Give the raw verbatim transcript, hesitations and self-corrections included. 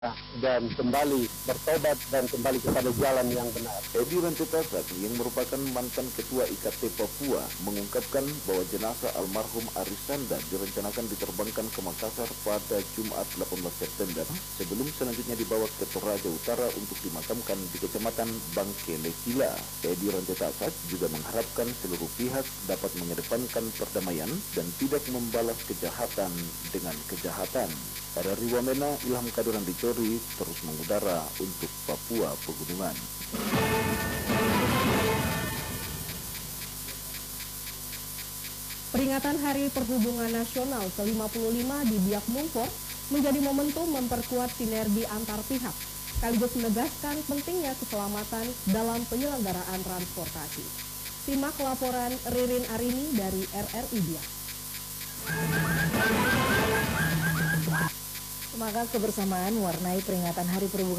dan kembali bertobat dan kembali kepada jalan yang benar. Edi Rancetasat yang merupakan mantan Ketua I K T Papua mengungkapkan bahwa jenazah almarhum Arisanda direncanakan diterbangkan ke Makassar pada Jumat delapan belas September sebelum selanjutnya dibawa ke Toraja Utara untuk dimakamkan di Kecamatan Bangkele Kila. Edi Rancetasat juga mengharapkan seluruh pihak dapat mengedepankan perdamaian dan tidak membalas kejahatan dengan kejahatan. Dari Wamena, Ilham Kaduran Dicori terus mengudara untuk Papua Pegunungan. Peringatan Hari Perhubungan Nasional ke lima puluh lima di Biak Numfor menjadi momentum memperkuat sinergi antar pihak, sekaligus menegaskan pentingnya keselamatan dalam penyelenggaraan transportasi. Simak laporan Ririn Arini dari R R I Biak. Semangat kebersamaan mewarnai peringatan Hari Perhubungan